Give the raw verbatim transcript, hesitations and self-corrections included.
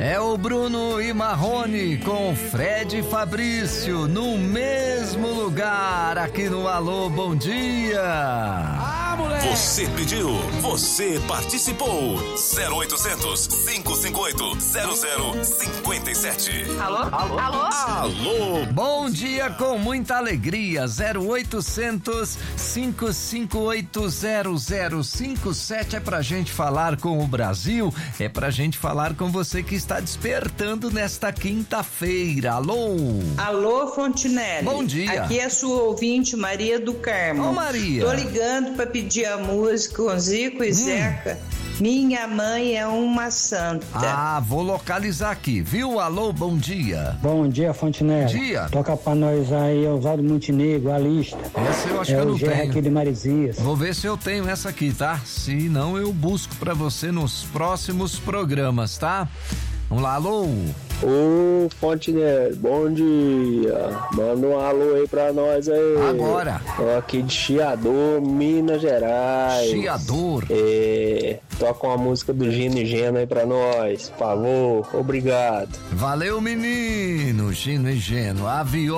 É o Bruno e Marrone com Fred e Fabrício no mesmo lugar aqui no Alô Bom Dia. Ah, moleque! Você pediu, você participou. zero oitocentos, cinco cinco oito, zero zero cinco sete. Alô? Alô? Alô? Alô? Bom dia com muita alegria. zero oitocentos, cinco cinco oito, zero zero cinco sete é pra gente falar com o Brasil, é pra gente falar com você que está despertando nesta quinta-feira. Alô? Alô, Fontinelli. Bom dia. Aqui é a sua ouvinte, Maria do Carmo. Ô, Maria. Tô ligando pra pedir a música com Zico e hum. Zeca. Minha mãe é uma santa. Ah, vou localizar aqui, viu? Alô, bom dia. Bom dia, Fontinelli. Dia. Toca pra nós aí, Oswaldo Montenegro, a lista. Essa eu acho é que eu não o Gerra tenho. Aqui de Marizias. Vou ver se eu tenho essa aqui, tá? Se não, eu busco pra você nos próximos programas, tá? Vamos lá, alô? Ô, Fontenelli, bom dia. Manda um alô aí pra nós aí. Agora. Tô aqui de Chiador, Minas Gerais. Chiador. É, toca uma música do Gino e Geno aí pra nós, por favor. Obrigado. Valeu, menino. Gino e Geno. Avião.